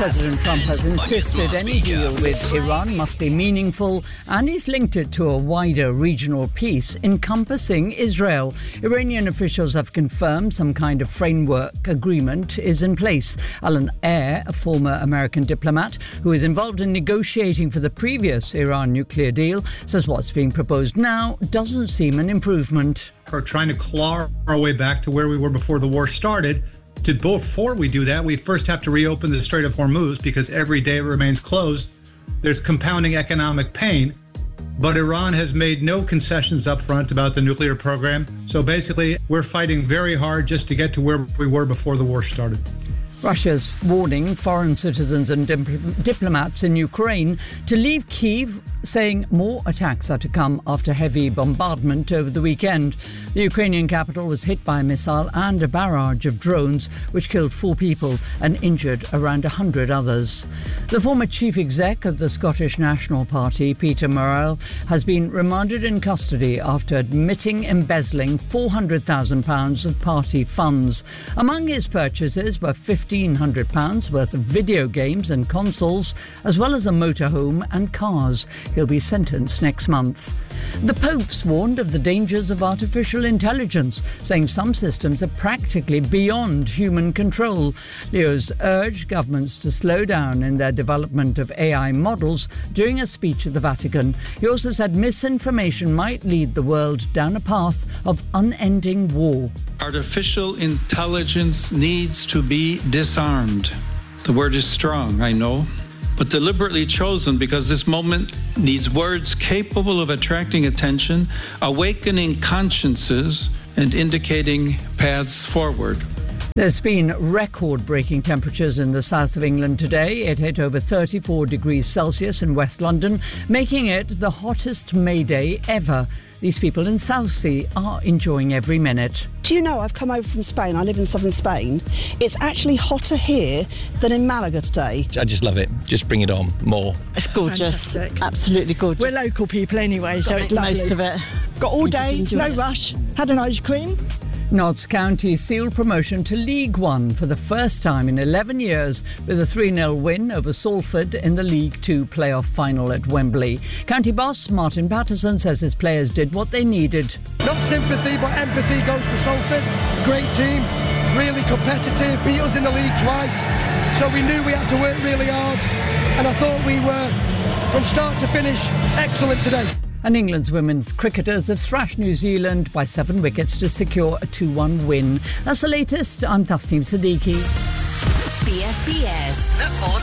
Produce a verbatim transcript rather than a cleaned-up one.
President Trump has insisted any deal with Iran must be meaningful, and he's linked it to a wider regional peace encompassing Israel. Iranian officials have confirmed some kind of framework agreement is in place. Alan Eyre, a former American diplomat who is involved in negotiating for the previous Iran nuclear deal, says what's being proposed now doesn't seem an improvement. We're trying to claw our way back to where we were before the war started. To, before we do that, we first have to reopen the Strait of Hormuz, because every day it remains closed, there's compounding economic pain. But Iran has made no concessions up front about the nuclear program. So basically, we're fighting very hard just to get to where we were before the war started. Russia's warning foreign citizens and dip- diplomats in Ukraine to leave Kyiv, saying more attacks are to come after heavy bombardment over the weekend. The Ukrainian capital was hit by a missile and a barrage of drones, which killed four people and injured around one hundred others. The former chief exec of the Scottish National Party, Peter Murrell, has been remanded in custody after admitting embezzling four hundred thousand pounds of party funds. Among his purchases were fifteen hundred pounds worth of video games and consoles, as well as a motorhome and cars. He'll be sentenced next month. The Pope's warned of the dangers of artificial intelligence, saying some systems are practically beyond human control. Leo's urged governments to slow down in their development of A I models during a speech at the Vatican. He also said misinformation might lead the world down a path of unending war. Artificial intelligence needs to be disarmed. The word is strong, I know, but deliberately chosen because this moment needs words capable of attracting attention, awakening consciences, and indicating paths forward. There's been record-breaking temperatures in the south of England today. It hit over thirty-four degrees Celsius in West London, making it the hottest May Day ever. These people in Southsea are enjoying every minute. Do you know, I've come over from Spain. I live in southern Spain. It's actually hotter here than in Malaga today. I just love it. Just bring it on. More. It's gorgeous. Fantastic. Absolutely gorgeous. We're local people anyway, so it's lovely. Most of it. Got all day, no it. rush. Had an ice cream. Notts County sealed promotion to League One for the first time in eleven years with a three nil win over Salford in the League Two playoff final at Wembley. County boss Martin Patterson says his players did what they needed. Not sympathy, but empathy goes to Salford. Great team, really competitive, beat us in the league twice. So we knew we had to work really hard, and I thought we were, from start to finish, excellent today. And England's women's cricketers have thrashed New Zealand by seven wickets to secure a two one win. That's the latest. I'm Tasneem Siddiqui. B S B S, the